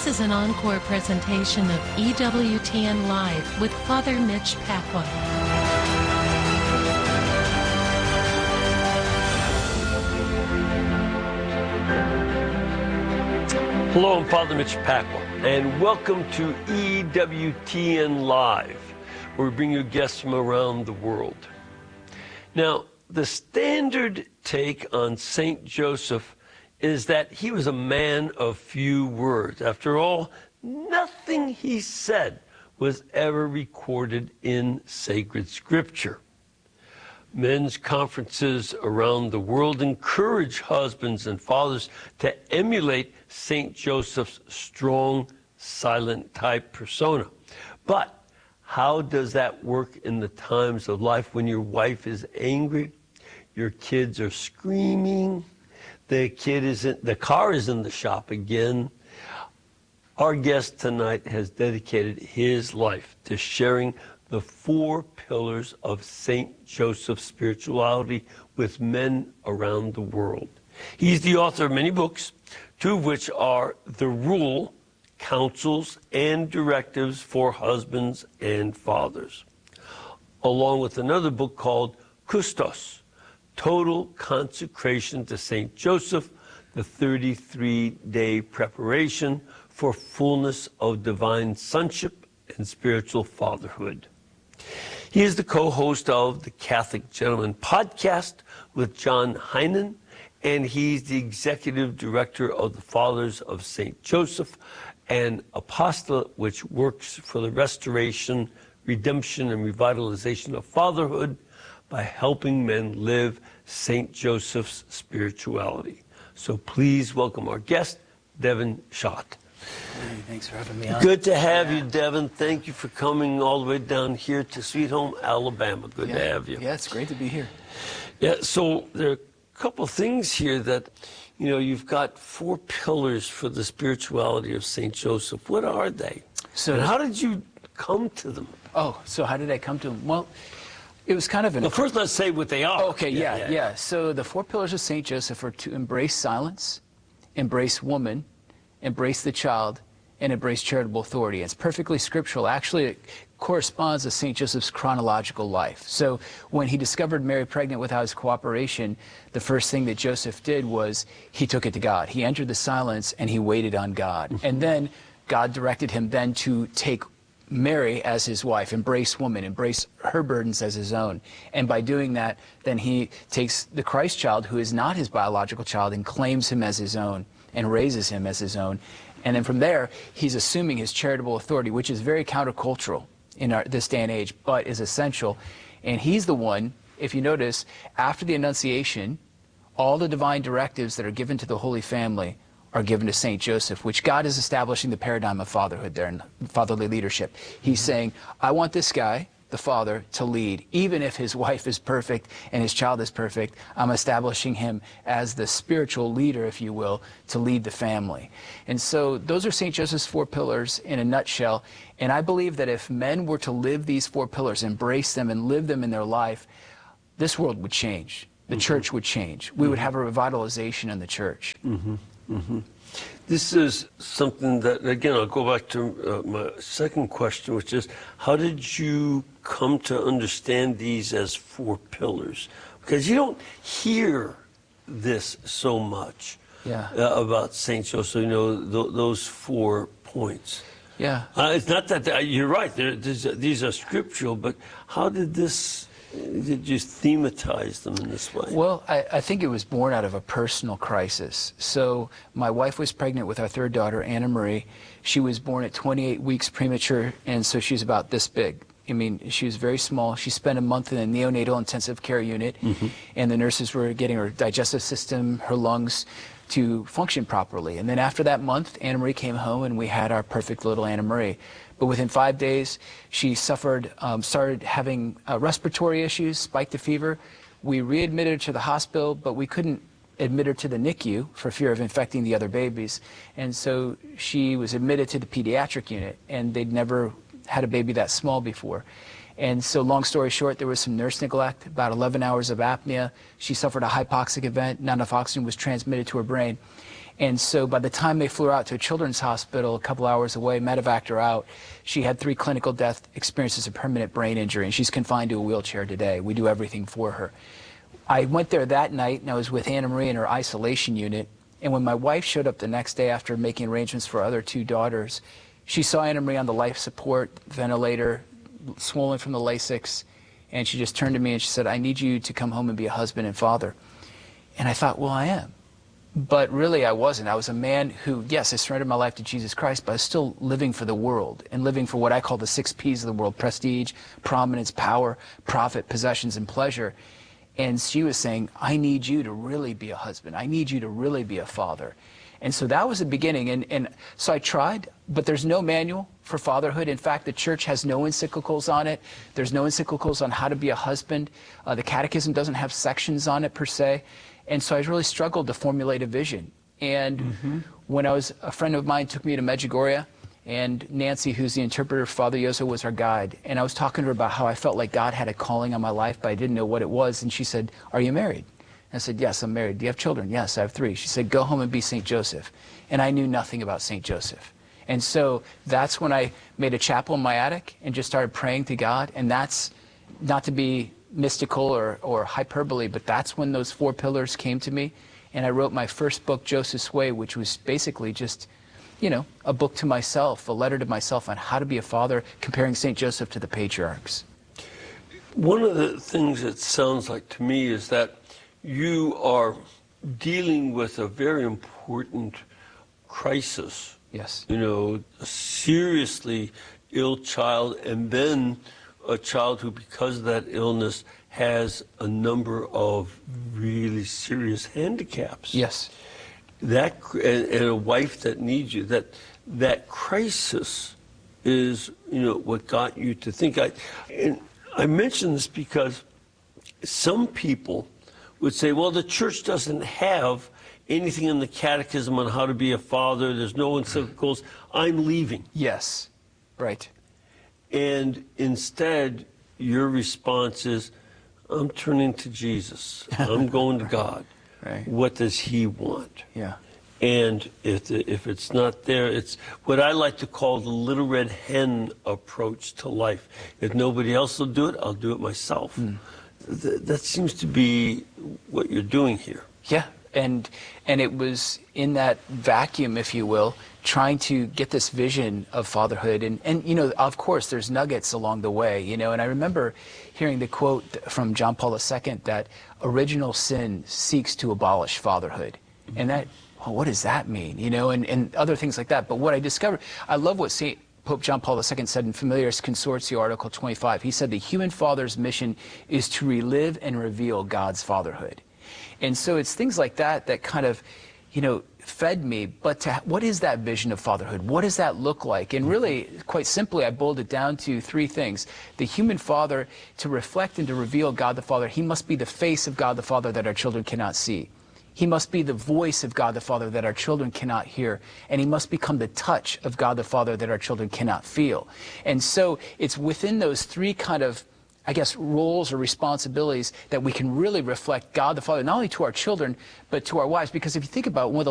This is an encore presentation of EWTN Live with Father Mitch Pacwa. Hello, I'm Father Mitch Pacwa, and welcome to EWTN Live, where we bring you guests from around the world. Now, the standard take on St. Joseph is that he was a man of few words. After all, nothing he said was ever recorded in sacred scripture. Men's conferences around the world encourage husbands and fathers to emulate St. Joseph's strong, silent type persona. But how does that work in the times of life when your wife is angry, your kids are screaming, the car is in the shop again? Our guest tonight has dedicated his life to sharing the 4 pillars of St. Joseph's spirituality with men around the world. He's the author of many books, 2 of which are The Rule, Counsels and Directives for Husbands and Fathers, along with another book called Kustos, Total Consecration to St. Joseph, the 33-day preparation for fullness of divine sonship and spiritual fatherhood. He is the co-host of the Catholic Gentleman podcast with John Heinen, and he's the executive director of the Fathers of St. Joseph, an apostolate which works for the restoration, redemption, and revitalization of fatherhood by helping men live St. Joseph's spirituality. So please welcome our guest, Devin Schott. Hey, thanks for having me on. Good to have you, Devin. Thank you for coming all the way down here to Sweet Home, Alabama. Good to have you. Yeah, it's great to be here. Yeah, so there are a couple things here that, you know, you've got 4 pillars for the spirituality of St. Joseph. What are they? And how did you come to them? Oh, so how did I come to them? Well, it was kind of Well, first let's say what they are. Okay, yeah. So the 4 pillars of St. Joseph are to embrace silence, embrace woman, embrace the child, and embrace charitable authority. It's perfectly scriptural. Actually, it corresponds to St. Joseph's chronological life. So when he discovered Mary pregnant without his cooperation, the first thing that Joseph did was he took it to God. He entered the silence and he waited on God. And then God directed him then to take Mary as his wife, embrace woman, embrace her burdens as his own. And by doing that, then he takes the Christ child, who is not his biological child, and claims him as his own and raises him as his own. And then from there, he's assuming his charitable authority, which is very countercultural in this day and age, but is essential. And he's the one, if you notice, after the Annunciation, all the divine directives that are given to the Holy Family are given to St. Joseph, which God is establishing the paradigm of fatherhood there and fatherly leadership. He's saying, I want this guy, the father, to lead. Even if his wife is perfect and his child is perfect, I'm establishing him as the spiritual leader, if you will, to lead the family. And so those are St. Joseph's 4 pillars in a nutshell. And I believe that if men were to live these 4 pillars, embrace them and live them in their life, this world would change. The church would change. We would have a revitalization in the church. This is something that, again, I'll go back to my second question, which is, how did you come to understand these as 4 pillars? Because you don't hear this so much about St. Joseph, you know, those 4 points. Yeah. It's not that, you're right, these are scriptural, but how did you thematize them in this way? Well, I think it was born out of a personal crisis. So my wife was pregnant with our 3rd daughter, Anna Marie. She was born at 28 weeks premature, and so she's about this big. I mean, she was very small. She spent a month in a neonatal intensive care unit, and the nurses were getting her digestive system, her lungs, to function properly. And then after that month, Anna Marie came home, and we had our perfect little Anna Marie. But within 5 days, she started having respiratory issues, spiked a fever. We readmitted her to the hospital, but we couldn't admit her to the NICU for fear of infecting the other babies. And so she was admitted to the pediatric unit, and they'd never had a baby that small before. And so long story short, there was some nurse neglect, about 11 hours of apnea. She suffered a hypoxic event. Not enough oxygen was transmitted to her brain. And so by the time they flew her out to a children's hospital a couple hours away, medevaced her out, she had 3 clinical death experiences of permanent brain injury, and she's confined to a wheelchair today. We do everything for her. I went there that night, and I was with Anna Marie in her isolation unit. And when my wife showed up the next day after making arrangements for our other 2 daughters, she saw Anna Marie on the life support ventilator, swollen from the Lasix, and she just turned to me and she said, "I need you to come home and be a husband and father." And I thought, well, I am. But really I wasn't. I was a man who, yes, I surrendered my life to Jesus Christ, but I was still living for the world and living for what I call the 6 P's of the world: prestige, prominence, power, profit, possessions, and pleasure. And she was saying, I need you to really be a husband. I need you to really be a father. And so that was the beginning. And so I tried, but there's no manual for fatherhood. In fact, the church has no encyclicals on it. There's no encyclicals on how to be a husband. The catechism doesn't have sections on it per se. And so I really struggled to formulate a vision. And when a friend of mine took me to Medjugorje, and Nancy, who's the interpreter for Father Yozo, was our guide. And I was talking to her about how I felt like God had a calling on my life, but I didn't know what it was. And she said, "Are you married?" And I said, "Yes, I'm married." "Do you have children?" "Yes, I have 3. She said, "Go home and be St. Joseph." And I knew nothing about St. Joseph. And so that's when I made a chapel in my attic and just started praying to God. And that's not to be mystical or hyperbole, but that's when those 4 pillars came to me. And I wrote my first book, Joseph's Way, which was basically just, you know, a book to myself, a letter to myself on how to be a father, comparing St. Joseph to the patriarchs. One of the things it sounds like to me is that you are dealing with a very important crisis. Yes. You know, a seriously ill child, and then a child who, because of that illness, has a number of really serious handicaps. Yes. That and a wife that needs you. That crisis is, you know, what got you to think. I mention this because some people would say, well, the church doesn't have anything in the catechism on how to be a father. There's no encyclicals. I'm leaving. Yes. Right. And instead, your response is, I'm turning to Jesus. I'm going to God. Right. What does he want? Yeah. And if it's not there, it's what I like to call the little red hen approach to life. If nobody else will do it, I'll do it myself. That seems to be what you're doing here. Yeah. And it was in that vacuum, if you will, trying to get this vision of fatherhood. And you know, of course, there's nuggets along the way, you know. And I remember hearing the quote from John Paul II that original sin seeks to abolish fatherhood. And that, well, what does that mean? You know, and other things like that. But what I discovered, I love what Pope John Paul II said in Familiaris Consortio, Article 25. He said the human father's mission is to relive and reveal God's fatherhood. And so it's things like that that kind of, you know, fed me. But what is that vision of fatherhood? What does that look like? And really, quite simply, I boiled it down to 3 things. The human father, to reflect and to reveal God the Father, he must be the face of God the Father that our children cannot see. He must be the voice of God the Father that our children cannot hear. And he must become the touch of God the Father that our children cannot feel. And so it's within those 3 kind of, I guess, roles or responsibilities that we can really reflect God the Father, not only to our children, but to our wives. Because if you think about it, one of the